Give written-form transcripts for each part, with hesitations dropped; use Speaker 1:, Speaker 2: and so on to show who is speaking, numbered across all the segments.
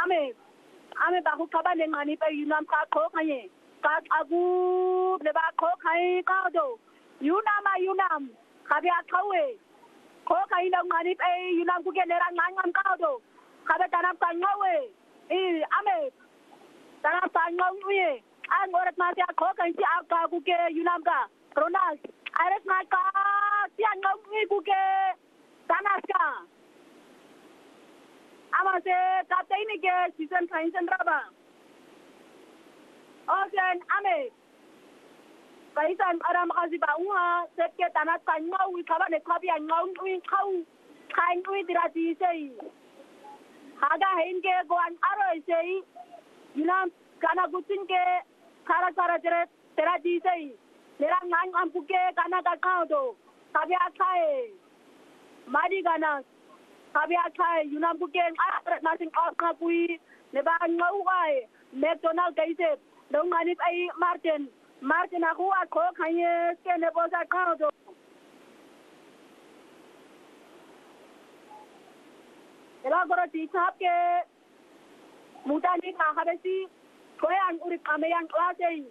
Speaker 1: ame ba ku kaba le ngani pe yunam ka ko kanye ka agu le ba ko khai ka do yunam kabe akawe ko kai la ngani pe yunam ku ke le ran ngam ka do kabe tanam ka ngawe ame tanam ka ngawe an orat ma sia ko kai si aka ku ke yunam ka Ronald ares na ka si an ngawe ku ke tanaska amase tatay ni ke season kainsan raba oken ame kaisan aram kasi ba unha set ke tanat kan ngawi kaba ne kabi an ngawi kau kain wi dirati sei haga hein ke go an aro sei yunam kana gutin ke kara terati sei lerang ngang am puke kana ka kaudo kabi akae mari kana kabi akae yunam puke arat nasing osna pui ne ba ngawai McDonald kaise dong ani ai Martin aku kanye ke ne bosa kaudo ela goro ti chap ke mutani ka habesi koe an uri kameyan klase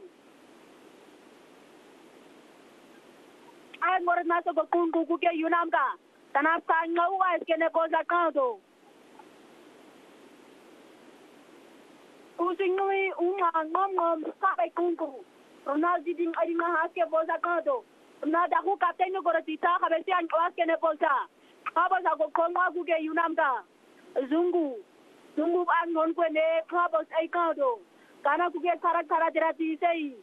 Speaker 1: ay morat na so kun ku ke yunam ka tanap ka ngawa ke ne bosa kaudo using nui ngom sa bay kun Ronald ding ay nga haske bosa kaudo na da ku kapten no goro ti ta habesi an klas ke ne bosa kaba sa ko konwa ku ke yunam ka zungu an non ko ne kaba ay kaudo kana ku ke kara dirati sei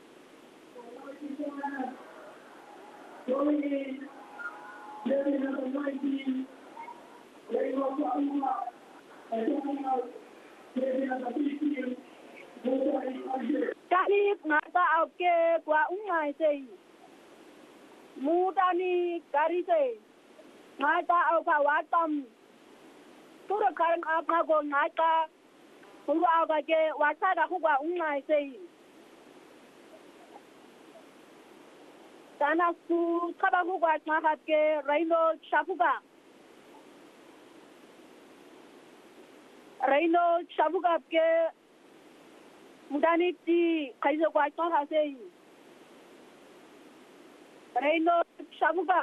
Speaker 1: Kali ngata auke kwa ungai sei mudani kari sei ngata auka watam turo karang apa go ngata turo auka ke wasa da kwa ungai sei Tana su kaba ku kwa mahat ke Raino Shafuga ke mudani ti kaiso kwa mahat sei Raino Shafuga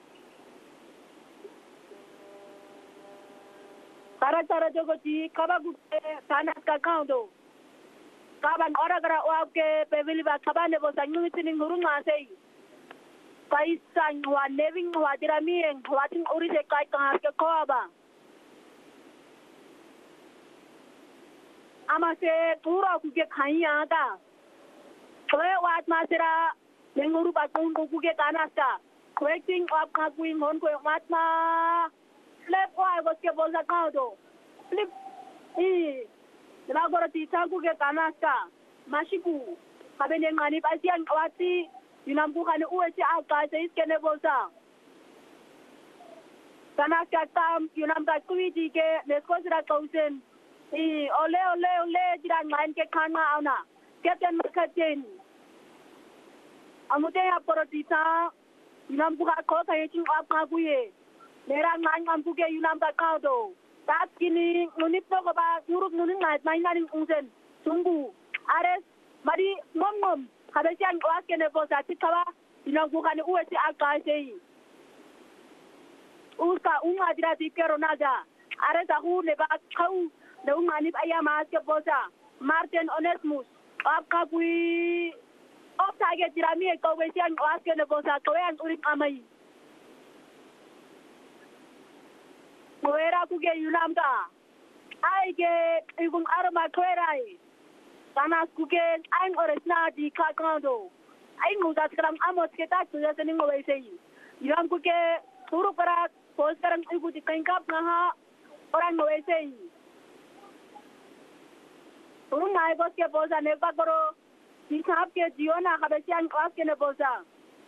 Speaker 1: Tara jogo ti kaba ku tana ka kaundo kaban ora gara wa ke pevili ba kabane bo sanyu tinin ngurunga sei Kaisan wa neving wa diramien wating uri se kai ka ke koaba amase pura ku ke khaiya da koe wat masira lenguru ba kun ku ke kanasta waiting up ka kuin hon ko matma flip wa go ke bolsa kaudo flip na gora ti ku ke kanasta mashiku kabene ngani pasian wati yunam ku kane uwe aka se iskene bolsa kana katam yunam ka kuiti ke nesko sira kausen ole jira ngain ke khana auna captain markaten amute ya porotita yunam ku ka ko kai ting ap ka kuye lera ngain am ku ke yunam ka kaudo tat kini ngunit no ba uruk nunin ngai mai ngani ungsen tunggu ares mari mom Habesian waske ne bosa tikawa ina kukane uwesi aka sei uska unga dira tikero naja aresa hu ne ba khau de unga ni aya maske bosa Martin Onesmus aka kui optage dira mi ko wesian waske ne bosa ko en uri amai Moera kuge yunamda ai ge igung arma kwerai Sana kuke aing oresna di kakando. Aing udah sekarang amos kita sudah seneng ngawesei. Yang kuke turu para pos sekarang ibu di kengkap ngaha orang ngawesei. Turu ngai bos ke posa nepa koro di sahab ke jiona kabesian kelas ke ne posa.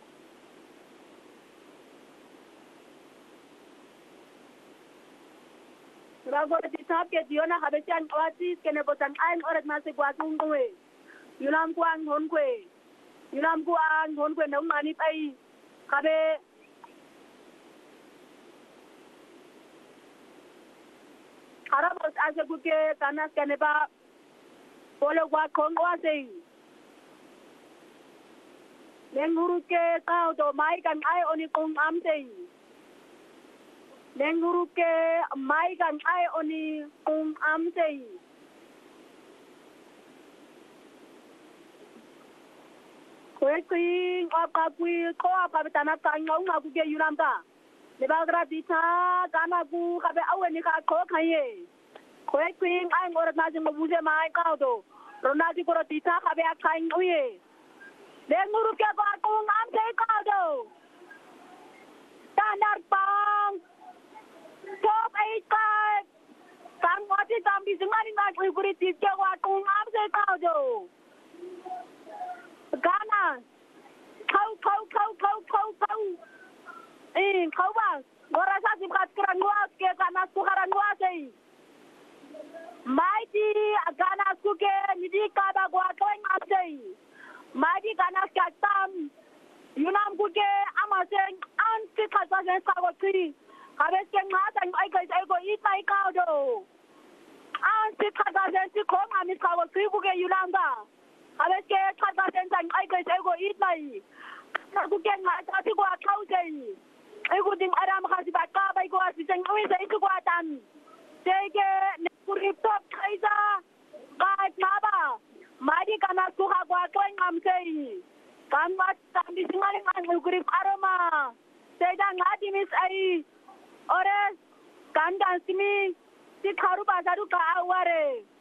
Speaker 1: Rago di sahab ke jiona kabesian kelas ke ne posa aing oret masih kuat ngwe. Yunam kuang hon kwe nong mani pai kabe Arabos ase kuke kanas kaneba polo kwa kongwa sei. Lenguruke tao do mai kan ai oni kong am sei. Lenguruke mai kan ai oni kong am sei. Kui apa kui ko apa betana kan ngau ngaku ke yunamta. Leba gratita kana ku kabe aweni ka ko khaye. Kui ai ngor na jing buje mai ka do. Ronaldo ko dita kabe akai nguye. Lenguru ke ba ko ngam se ka do. Tanar pang. Top ai ka. Kan wati tambi singani na kuri tike wa ko ngam se ka do. Ghana, kau. Kau bang, orang sahaja bukan kerana luas ke Ghana sekarang luas ni. Mai di Ghana suke ni kada gua toing absei. Mai di Ghana katam, Yunam kuke amaseng anti kasasen sawati. Habis kenapa ai guys ai go itai kau do. Anti kasasen si kong amis sawati kuke Yunam da. Habis ke kasasen sang ai guys ai go itai. Aku keng tapi gua kau sei. Aku ding aram kasi baka bay gua si sang uwi sa isu gua tan. Sige kuriptop kaisa kahit naba. Madi kana suha gua toing am sei. Kanwat tambi singaling ang kurip aroma. Sige ngadi mis ai. Ores kandan simi si kharu bazaru ka aware.